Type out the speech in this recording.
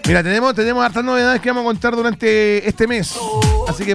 Mira, tenemos hartas novedades que vamos a contar durante este mes. Así que